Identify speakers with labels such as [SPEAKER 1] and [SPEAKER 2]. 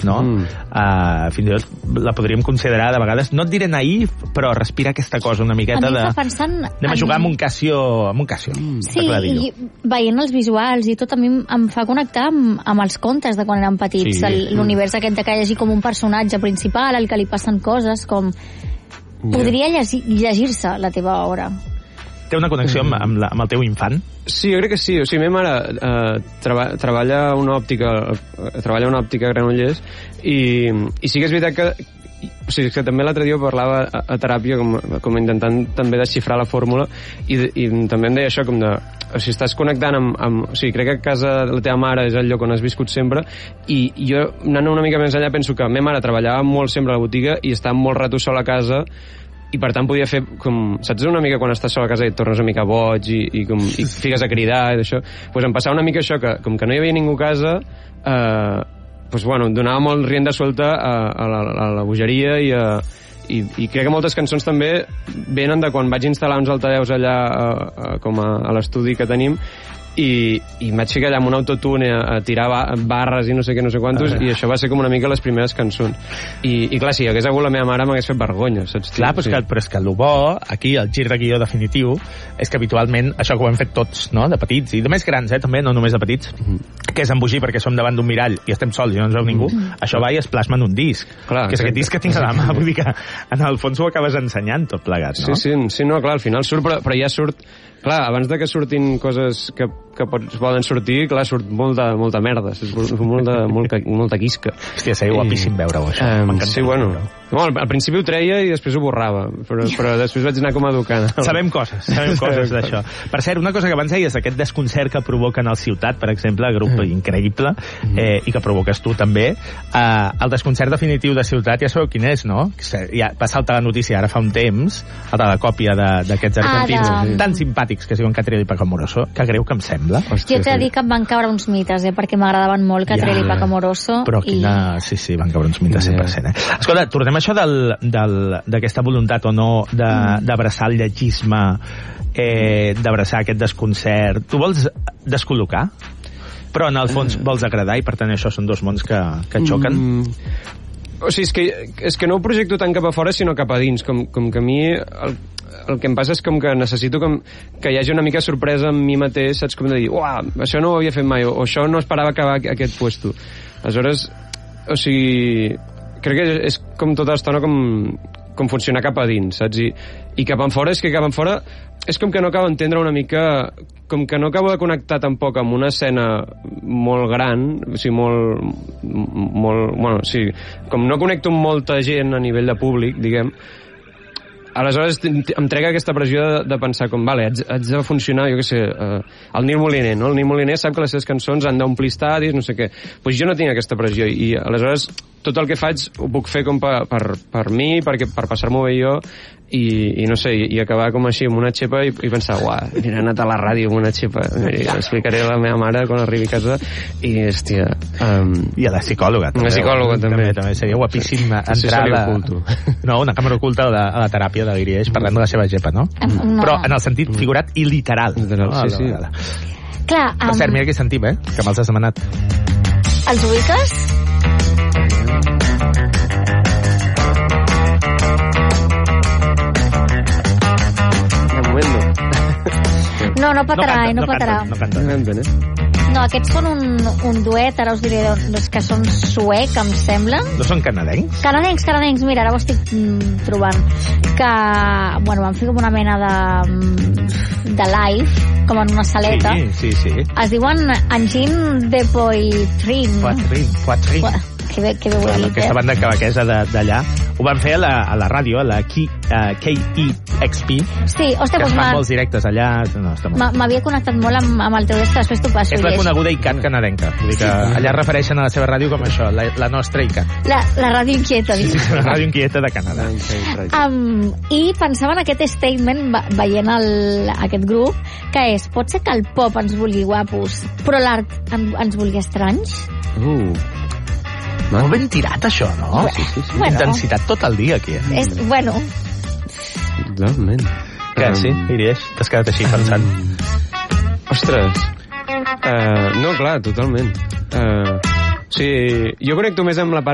[SPEAKER 1] no? Fins i tot la podríem considerar de vegades, no et diré naïf, però respira aquesta cosa una miqueta de... Anem a jugar amb un Casio.
[SPEAKER 2] Sí, i veient els visuals i tot a mi em fa connectar amb els contes de quan érem petits, l'univers aquest de que hi hagi com un personatge principal al que li passen coses, com... Podria llegir-se la teva obra.
[SPEAKER 1] Té una connexió amb el teu infant?
[SPEAKER 3] Sí, jo crec que sí. O sigui, ma mare treballa una òptica a Granollers i sí que és veritat que o sigui, que també l'altre dia parlava a teràpia com intentant també desxifrar la fórmula i també em deia això com de o sigui, estàs connectant amb o sigui, crec que a casa de la teva mare és el lloc on has viscut sempre i jo anant una mica més enllà penso que la meva mare treballava molt sempre a la botiga i estava molt rato sol a casa i per tant podia fer com, saps una mica quan estàs sol a casa i et tornes una mica boig i figues a cridar i d'això, doncs em passava una mica això que com que no hi havia ningú a casa doncs bueno, donava molt rienda suelta a la bogeria i crec que moltes cançons també venen de quan vaig instal·lar uns altaveus allà com a l'estudi que tenim i em vaig ficar allà amb un autotune a tirar barres i no sé què, no sé quantos i això va ser com una mica les primeres cançons i clar, si hagués hagut la meva mare m'hagués fet vergonya, saps? Clar,
[SPEAKER 1] però és que el bo aquí, el gir de guió definitiu és que habitualment, això que ho hem fet tots, no? De petits i de més grans, també, no només de petits que és embogir perquè som davant d'un mirall i estem sols i no ens veu ningú, això va i es plasma en un disc, clar, que és aquest disc que tinc a la mà, vull dir que en el fons ho acabes ensenyant tot plegat, no?
[SPEAKER 3] Sí, no, clar, al final surt, però ja surt clar, abans de que surtin coses que poden sortir, clar, surt molta merda, molta quisca.
[SPEAKER 1] Hòstia, seria guapíssim veure-ho, això.
[SPEAKER 3] Sí, bueno, al principi ho treia i després ho borrava, però després vaig anar com educant.
[SPEAKER 1] Sabem coses d'això. Per cert, una cosa que abans deies, aquest desconcert que provoquen al Ciutat, per exemple, grup increïble, i que provoques tu també, el desconcert definitiu de Ciutat ja sabeu quin és, no? Ja va saltar la notícia ara fa un temps, a la còpia d'aquests argentins tan simpàtics que es diuen Catriel i Paco Amoroso, que greu que em sembla.
[SPEAKER 2] Jo t'he de dir que em van caure uns mites, perquè m'agradaven molt Catriel i Paco Amoroso.
[SPEAKER 1] Però quina... Sí, van caure uns mites 100%. Escolta, tornem a això d'aquesta voluntat o no d'abraçar el lletgisme, d'abraçar aquest desconcert. Tu vols descol·locar? Però en el fons vols agradar i per tant això són dos mons que xoquen?
[SPEAKER 3] O sigui, és que no ho projecto tant cap a fora sinó cap a dins, com que a mi el que em passa és com que necessito que hi hagi una mica sorpresa amb mi mateix, saps, com de dir, uah, això no ho havia fet mai, o això no esperava acabar aquest puesto. Aleshores, o sigui, crec que és com tota l'estona com funcionar cap a dins, saps? I cap enfora és que cap enfora és com que no acabo d'entendre una mica, com que no acabo de connectar tampoc amb una escena molt gran, o sigui, bueno, sí, com no connecto amb molta gent a nivell de públic, diguem, aleshores em trega aquesta pressió de pensar com, vale, haig de funcionar, jo què sé, el Nil Moliner, no? El Nil Moliner sap que les seves cançons han d'omplir estadis, no sé què. Doncs jo no tinc aquesta pressió i aleshores tot el que faig ho puc fer com per mi, per passar-m'ho bé jo i no sé, i acabar com així amb una xepa i pensar, uah, mira, he anat a la ràdio amb una xepa, explicaré a la meva mare quan arribi a casa i, hòstia...
[SPEAKER 1] I a la psicòloga, també.
[SPEAKER 3] La psicòloga, també.
[SPEAKER 1] Seria guapíssim entrar a una càmera oculta a la teràpia de l'Irieix parlant de la seva xepa, no? Però en el sentit figurat i literal.
[SPEAKER 3] Sí.
[SPEAKER 2] Clar,
[SPEAKER 1] per cert, mira què sentim, que me'ls has demanat.
[SPEAKER 2] Els ubiques? No patarà, no patarà.
[SPEAKER 1] No canten.
[SPEAKER 2] No, aquests són un duet, ara us diré que són suec, em semblen.
[SPEAKER 1] No són canadencs?
[SPEAKER 2] Canadencs, mira, ara ho estic trobant. Que, bueno, van fer com una mena de live, com en una saleta.
[SPEAKER 1] Sí.
[SPEAKER 2] Es diuen Engine de Poitrin. Que bé ho he dit,
[SPEAKER 1] aquesta banda quebequesa d'allà ho van fer a la ràdio, a la KEXP.
[SPEAKER 2] Sí, hòstia,
[SPEAKER 1] que fan molts directes allà.
[SPEAKER 2] M'havia connectat molt amb el teu disc, després t'ho passo.
[SPEAKER 1] És la coneguda ICAT canadenca. Vull dir que allà refereixen a la seva ràdio com això, la nostra ICAT.
[SPEAKER 2] La ràdio inquieta.
[SPEAKER 1] Sí, la ràdio inquieta de Canadà.
[SPEAKER 2] I pensava en aquest statement, veient aquest grup, que és, pot ser que el pop ens vulgui guapos, però l'art ens vulgui estranys?
[SPEAKER 1] Molt ben tirat, això, no? Sí. Bueno, intensitat tot el dia, aquí.
[SPEAKER 2] Bueno.
[SPEAKER 3] Realment.
[SPEAKER 1] Què, sí? Irieix? T'has quedat així pensant?
[SPEAKER 3] Ostres. No, clar, totalment. Sí, jo connecto més amb la part